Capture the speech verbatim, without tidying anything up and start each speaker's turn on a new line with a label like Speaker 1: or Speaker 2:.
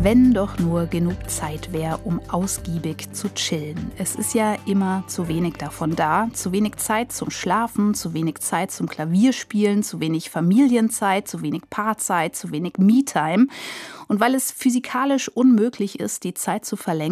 Speaker 1: Wenn doch nur genug Zeit wäre, um ausgiebig zu chillen. Es ist ja immer zu wenig davon da. Zu wenig Zeit zum Schlafen, zu wenig Zeit zum Klavierspielen, zu wenig Familienzeit, zu wenig Paarzeit, zu wenig Me-Time. Und weil es physikalisch unmöglich ist, die Zeit zu verlängern,